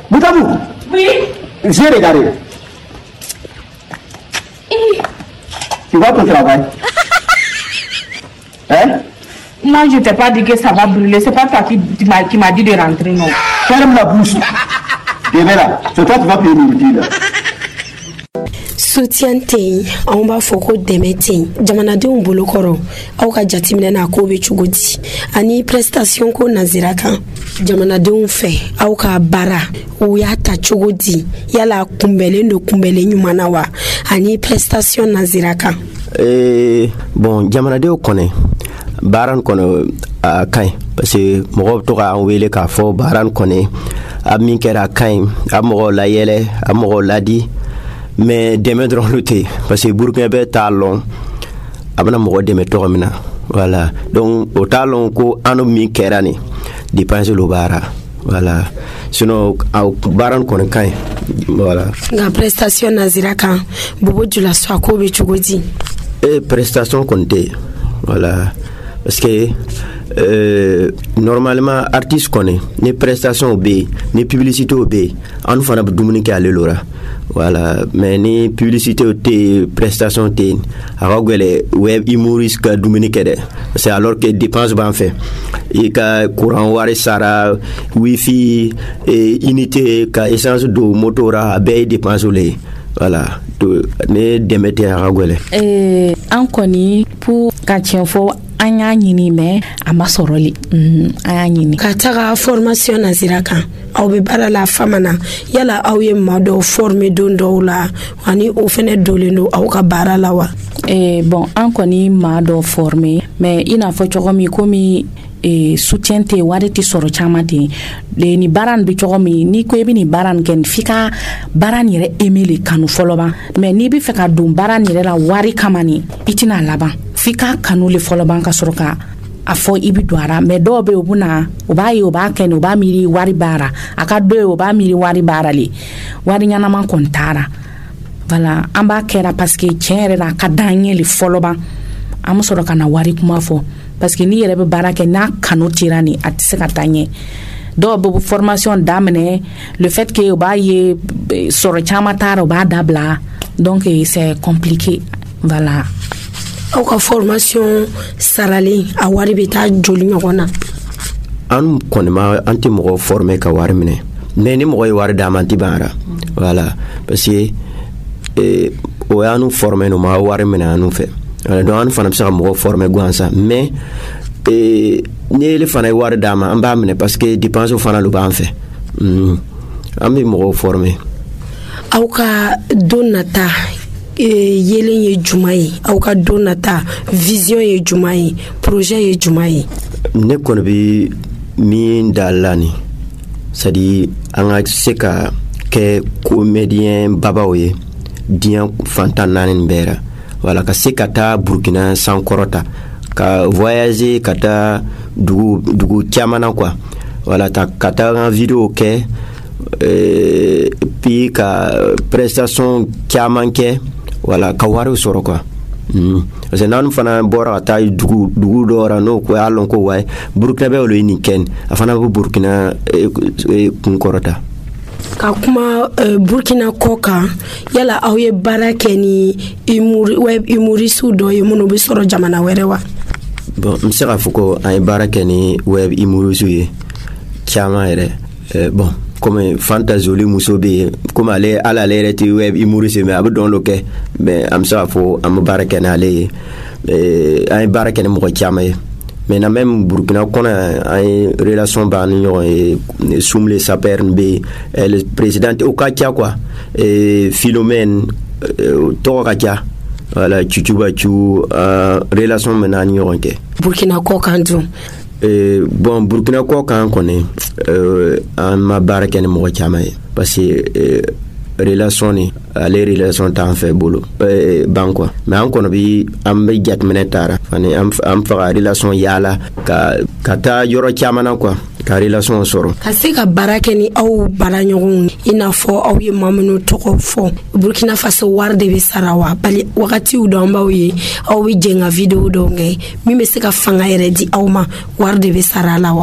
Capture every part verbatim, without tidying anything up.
Boutabou. Oui. J'ai regardé. Et... Tu vois ton travail. Hein? Moi, je t'ai pas dit que ça va brûler. C'est pas toi qui, qui m'a dit de rentrer, non. Ferme la bouche. Tu es là. C'est toi qui vas payer nourriture. Soutien te on b'a fɔ ko dɛmɛ te jamanadenw bolo kɔrɔ aw ka jateminɛ na ko bɛ cogo di ani prestation ko nazira kan jamanadenw fɛ aw ka baara o y'a ta cogo di yala kunbɛlen do kunbɛlen ɲuman na wa ani prestation nazira kan eh bon jamanadenw kɔnɛ baran kɔnɔ a kaɲi parce que mɔgɔw to ka an wele k'a fɔ baran kɔnɛ a min kɛra kaɲi a mɔgɔw layɛlɛ a mɔgɔw ladi mais dɛmɛ dɔrɔn lu tɛ parce que burukina bɛ t'a lɔn a bɛna mɔgɔ dɛmɛ tɔgɔ min na voilà donc o t'a lɔn ko an min kɛra nin dépense lo baara voilà sinon aw baara kɔni ka ɲi voilà nka prestation nazira kan bobo jula so a ko bɛ cogo di e prestation kɔni tɛ voilà parce que euh, normalement artiste kɔni ni prestation bɛ yen ni publicité bɛ yen an fana bɛ dumuni kɛ ale lora voilà mais ni publicité te prestation te a ka gɛlɛ web humoriste ka dumuni kɛ dɛ parce que alors que dépense b'an fɛ i ka courant wari sara wifi et unité ka essence do moto ra a bɛɛ ye dépense le ye voilà ne dɛmɛ tɛ a ka gɛlɛ eh an kɔni pour ka tiɲɛ fɔ an y'a ɲini mais a ma sɔrɔli an y'a ɲini ka taga formation nazira kan aw bɛ baara la fama na yala aw ye maa dɔw former don dɔw la ani o fɛnɛ dolen do aw ka baara la wa eh bon an kɔni maa dɔw former mais i n'a fɔ cogo min komi eh, soutien te wari ti sɔrɔ caman ten ni baara nin bɛ cogo min ni ko i bɛ nin baara nin kɛ f'i ka baara nin yɛrɛ aimer le kanu fɔlɔ ban mais n'i bɛ fɛ ka don baara nin yɛrɛ la wari kama nin i tɛna laban f'i ka kanu le fɔlɔ ban ka sɔrɔ ka a fɔ i bi don ara mais dɔw bɛ u bɛna u b'a ye u b'a kɛ u b'a miiri wari baara a ka dɔ ye u b'a miiri wari baara le wari ɲɛnama kɔni taara voilà an b'a kɛra parce que tiɲɛ yɛrɛ la a ka d'an ye le fɔlɔ ban an bɛ sɔrɔ ka na wari kuma fɔ parce que n'i yɛrɛ bɛ baara kɛ n'a kanu tira nin a tɛ se ka taa ɲɛ dɔw bɛ formation daminɛ le fait que u b'a ye sɔrɔ caman taara u b'a dabila donc c'est compliqué voilà aw ka formation sarali a wari bɛ taa joli ɲɔgɔn na an kɔni ma an tɛ mɔgɔ former ka wari minɛ mais ni mɔgɔ ye wari d'a ma an tɛ ban ara voilà parce que eh, o y'an former no ma wari minɛ an fɛ voilà donc an fana bɛ se ka mɔgɔ former gansan mais eh, ni ele fana ye wari d'a ma an b'a minɛ parce que dépense fana lo b'an fɛ mm. an bɛ mɔgɔ former aw ka don nata yelen ye juma ye aw ka don nata vision ye juma ye projet ye juma ye ne kɔni bɛ min da la ni c'est à dire an ka se ka kɛ comédien babaw ye diɲɛ fantan naani nin bɛɛ la voilà ka se ka taa Burkina sankɔrɔta ka voyager ka taa dugu dugu caman na quoi voilà ta ka taa an vidéo kɛ euh, puis ka prestation caman kɛ voilà ka wari sɔrɔ quoi mm. parce que n'an fana bɔra ka taa dugu dugu dɔ la n'o ko y'a lɔn ko waye Burkina bɛ olu ye nin kɛ a fana bɛ Burkina eh, eh, kun kɔrɔta ka kuma uh, Burkina kɔ kan yala aw ye baara kɛ ni humor web humoriste dɔ ye minnu bɛ sɔrɔ jamana wɛrɛ wa bon n bɛ se k'a fɔ ko an ye baara kɛ ni web humoriste ye caman yɛrɛ eh, bon comme Fanta Zoli muso be comme ale ala ale yɛrɛ tɛ web humoriste mais a bɛ dɔn dɔ kɛ mais an bɛ se k'a fɔ an bɛ baara kɛ ni ale ye eh, an ye baara kɛ ni mɔgɔ caman ye mais na même Burkina kɔnɔ an ye relation b'an ni ɲɔgɔn ye Sumle Saper be le président o ka ca quoi eh, Philomène eh, tɔgɔ ka ca voilà Chuchuba Chu uh, relation bɛ n'an ni ɲɔgɔn kɛ Burkina kɔ kan dun Eh, bon Burkina kɔ kan kɔni euh, an ma baara kɛ ni mɔgɔ caman ye parce que eh, relation ni ale relation t'an fɛ bolo eh, ban quoi mais an kɔni bi an bɛ jateminɛ taara fani an an faga relation yaala ka ka taa yɔrɔ caman na quoi ka relation sɔrɔ ka se ka baara kɛ ni aw baara ɲɔgɔnw i n'a fɔ aw ye maa minnu tɔgɔ fɔ Burkina Faso wari de bɛ sara wa bali wagatiw dɔ an b'aw ye aw bɛ jɛ ka vidéo dɔw kɛ min bɛ se ka fanga yɛrɛ di aw ma wari de bɛ sara la wa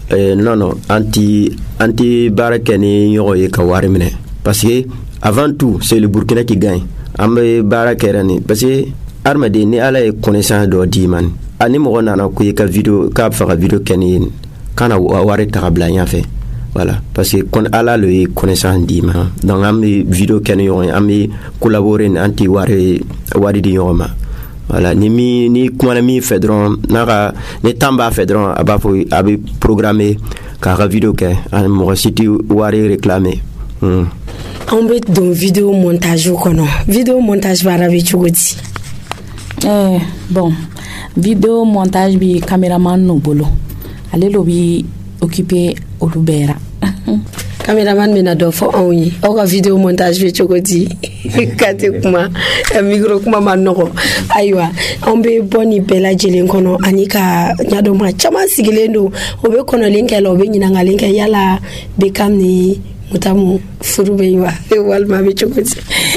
eh, non non anti anti barakeni yoye ka wari mine parce que avant tout c'est le Burkina qui gagne ambe barakerani parce que armade ni ala e connaissance do diman ani mo nana ko ka vidéo ka fa vidéo keni kana wari takabla nya fait voilà parce que kon ala le connaissance diman donc am vidéo keni yo am collaborer anti wari wari di yoma voilà ni mi ni kuma mi fedron naka ni tamba fedron aba fo abi programmer ka vidéo ke an mo siti wari réclamer hmm. On bet don vidéo montage kono vidéo montage barabe chugoti eh bon vidéo montage bi cameraman no bolo ale lo bi occupé olubera cameraman mena do fo onyi o ka vidéo montage bi chugoti kate kuma micro kuma manoko aywa on be boni bela jelen kono anika nyado ma chama sigilendo obe kono linke lo be nyina ngalinke yala be kamni mutamu furube wa walma be chokoti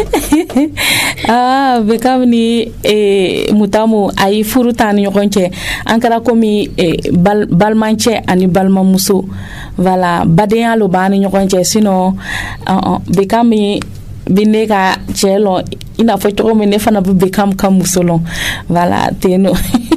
ah be kamni e mutamu ay furutan yokonche ankara komi e bal balmanche ani balma muso voilà baden alo bani yokonche sino uh, be kamni bineka chelo ina fo to me ne fana be kam kam musolon voilà teno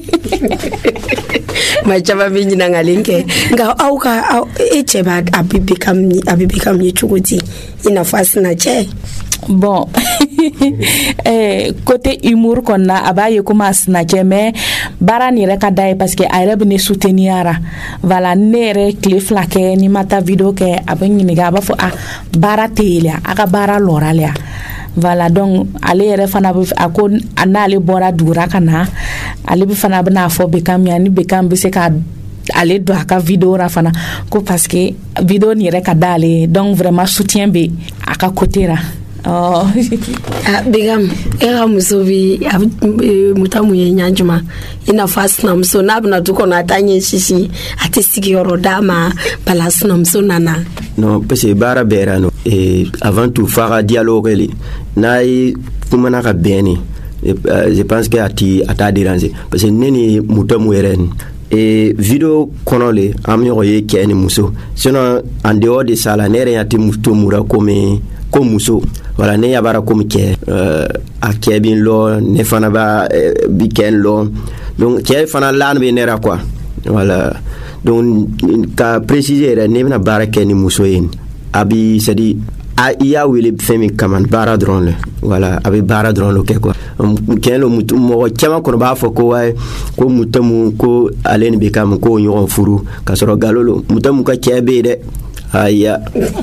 ma chaba binyi na ngalinke nga auka eche ba abibi kam ni abibi kam ni chugoti ina fasi na che bon eh côté humour qu'on a abaye kuma snatcher mais barani reka dai parce que ay rebe ne souteniara voilà nere cliff la ke ni mata video ke abenyi ni ga ba fo a baratelia aka bara loralia voilà donc ale re fana ako anale bora dura kana ale bi fana bna fo be kam yani be kam be se ka ale do aka video ra fana ko parce que video ni reka dale donc vraiment soutien be aka côté ra oh ah bigam era musobi mutamu ye nyanjuma ina fast na mso na bna tuko na tanye shishi atistiki yorodama balas na mso nana non parce que bara berano et avant tout faire dialogue li nay kumana ka beni je pense que ati ata déranger parce que neni mutamu yeren et vidéo konole am yo ye keni muso sinon en dehors de ça la nere ati mutumura comme comme muso voilà ne yabara comme ke euh a kebin lo ne fana ba bi ken lo donc ke fana lan be nera quoi voilà donc ka préciser ne na barake ni muso yin abi c'est-à-dire a iya wele femi kaman bara drone voilà abi bara drone lo ke quoi ken lo mutu mo chama ko ba fo ko way ko mutamu ko aleni be kam ko nyon furu ka soro galolo mutamu ka kebe de aya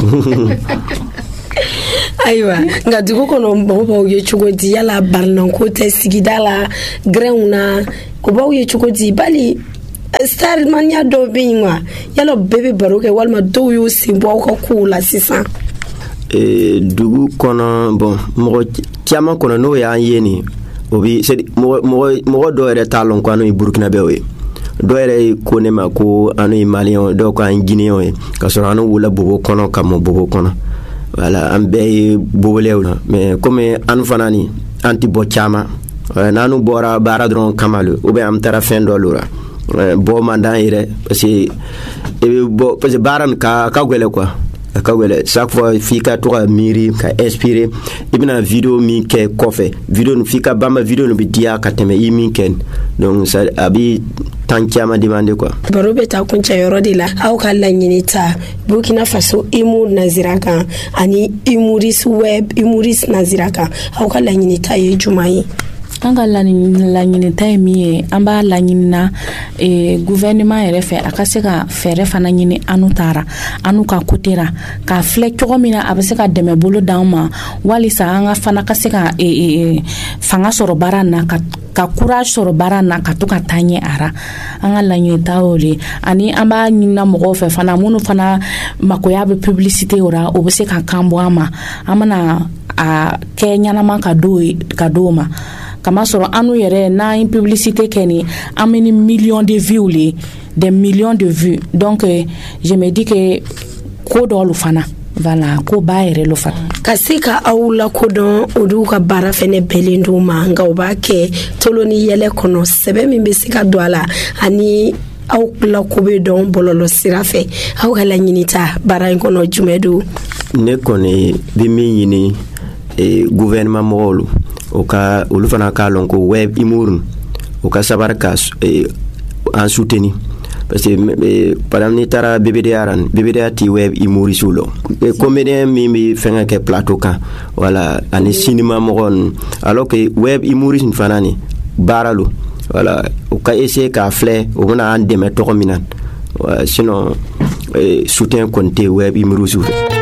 aywa nga dugo kono mbo ye chugodi yala barnan ko te sigidala greuna ko bawo ye chugodi bali star mania do binwa yalo bebe baroke walma do yo simbo ko kula sisa e dugu kono bon mo tiama kono no ya yeni obi c'est mo mo mo do ere talon ko anu Burkina Faso do ere ko ne ma ko anu Malion do ko an Guinéen ka so anu wala bobo kono kam bobo kono voilà am be bobolewna mais comme an fanani anti bo chama nanu bora bara dron kamalu ou bien am tara fin do lura bo mandan ire parce que bo parce que baran ka ka gwele quoi ka gwele chaque fois fika to miri ka inspirer ibina vidéo mi ke kofe vidéo fika bamba vidéo no bi dia ka teme yimi ken donc ça abi tankiama demande quoi barobe ta kuncha yorodi la au kala nyinita Burkina Faso imu naziraka ani imuris web imuris naziraka au kala nyinita ye jumai anga la nyini tay mi amba la nyina e gouvernement refe akase ka fere fana nyini anutara anuka kutera ka flek to mina abase ka deme bolo dawma wali sa anga fana kase ka e, e fanga soro barana ka ka courage soro barana ka to ka tanye ara anga la nyini tawoli ani amba nyina mo fe fana munu fana makoya be publicité ora obese ka kambo ama amana a Kenya na man ka do ka doma kama soro anu yere na une publicité keni ameni millions de vues li des millions de vues donc euh, je me dis que ko do lu fana voilà ko bayere lu fana kasika awula ko don odu ka bara fene belindu ma nga obake toloni yele kono sebe mi besika doala ani aw la ko be don bololo sira fɛ aw ka laɲini ta baara in kɔnɔ jumɛn do ne kɔni bi min ɲini e gouvernement mɔgɔw o ka olu fana ka lɔn ko web imur o ka sabar ka e, en soutenir parce que e, par exemple ni tara B B D A ran B B D A ti web imuri sulo e, comédien mi mi fenga ke plateau kan wala ani cinéma mɔgɔn alors que web imuri sin fana ni baralo wala o ka essayer ka flé o na an deme to minan sinon e, soutien konté web imuri sulo